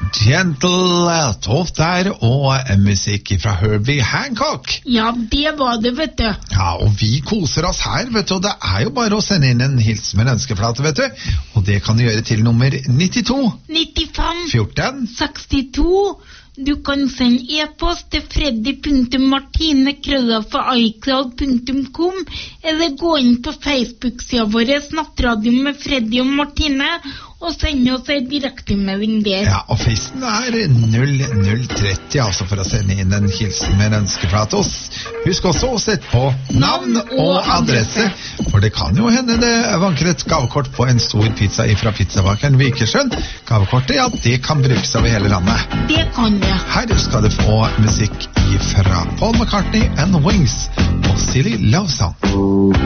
Gentle Toft der, og musikk fra Herbie Hancock. Ja, det var det, vet du. Ja, og vi koser oss her, vet du, og det er jo bare å sende inn en hilsen med en ønskeflate, vet du. Og det kan du gjøre til nummer 92 95 14 62. Du kan sende e-post til freddy.martine@icloud.com, eller gå inn på Facebook-siden vår Nattradio med Freddy og Martine, og sende oss en direktemelding der. Ja, og fristen er 0030, altså for å sende inn en hilsen med en ønskeflate. Husk også å sette på navn og adresse, for det kan jo hende det vanker et gavekort på en stor pizza fra pizzabakeren Vikersund. Gavekortet, ja, det kan brukes over hele landet. Det kan det. Her skal du få musikk fra Paul McCartney and Wings og Silly Love Song.